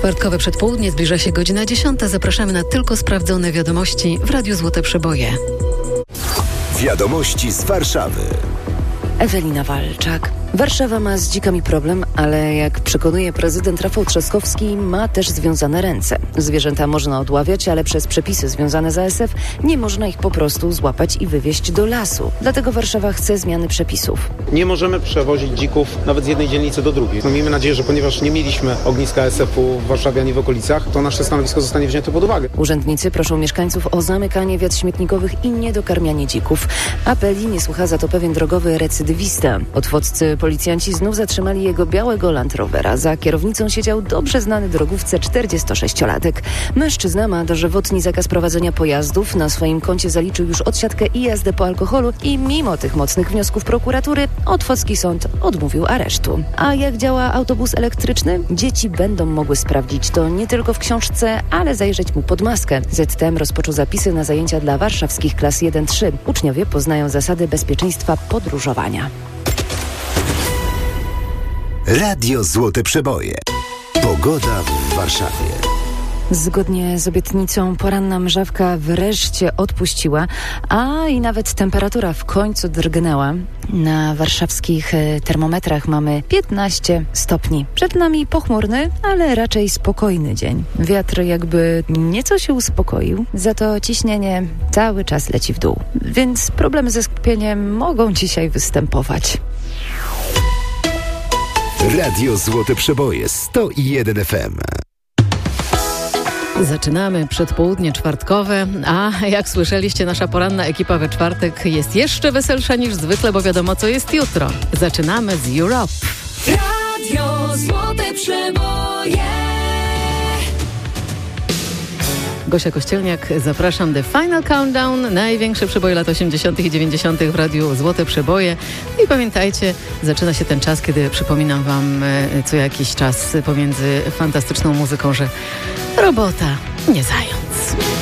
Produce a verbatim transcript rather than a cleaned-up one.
Czwartkowe przedpołudnie, zbliża się godzina dziesiąta. Zapraszamy na tylko sprawdzone wiadomości w Radiu Złote Przeboje. Wiadomości z Warszawy. Ewelina Walczak. Warszawa ma z dzikami problem, ale jak przekonuje prezydent Rafał Trzaskowski, ma też związane ręce. Zwierzęta można odławiać, ale przez przepisy związane z A S F nie można ich po prostu złapać i wywieźć do lasu. Dlatego Warszawa chce zmiany przepisów. Nie możemy przewozić dzików nawet z jednej dzielnicy do drugiej. No, miejmy nadzieję, że ponieważ nie mieliśmy ogniska A S F-u w Warszawie ani w okolicach, to nasze stanowisko zostanie wzięte pod uwagę. Urzędnicy proszą mieszkańców o zamykanie wiat śmietnikowych i niedokarmianie dzików. Apeli nie słucha za to pewien drogowy recydywista. Otwoccy policjanci znów zatrzymali jego białego Land Rovera. Za kierownicą siedział dobrze znany drogówce czterdziestosześciolatek. Mężczyzna ma dożywotni zakaz prowadzenia pojazdów. Na swoim koncie zaliczył już odsiadkę i jazdę po alkoholu i mimo tych mocnych wniosków prokuratury Otwocki sąd odmówił aresztu. A jak działa autobus elektryczny? Dzieci będą mogły sprawdzić to nie tylko w książce, ale zajrzeć mu pod maskę. Z T M rozpoczął zapisy na zajęcia dla warszawskich klas jeden trzy. Uczniowie poznają zasady bezpieczeństwa podróżowania. Radio Złote Przeboje. Pogoda w Warszawie. Zgodnie z obietnicą poranna mrzawka wreszcie odpuściła, a i nawet temperatura w końcu drgnęła. Na warszawskich termometrach mamy piętnaście stopni. Przed nami pochmurny, ale raczej spokojny dzień. Wiatr jakby nieco się uspokoił, za to ciśnienie cały czas leci w dół. Więc problemy ze skupieniem mogą dzisiaj występować. Radio Złote Przeboje sto jeden F M. Zaczynamy przedpołudnie czwartkowe, a jak słyszeliście, nasza poranna ekipa we czwartek jest jeszcze weselsza niż zwykle, bo wiadomo, co jest jutro. Zaczynamy z Europe. Radio Złote Przeboje. Gosia Kościelniak, zapraszam. The Final Countdown, największe przeboje lat osiemdziesiątych i dziewięćdziesiątych w Radiu Złote Przeboje. I pamiętajcie, zaczyna się ten czas, kiedy przypominam wam co jakiś czas pomiędzy fantastyczną muzyką, że robota nie zając.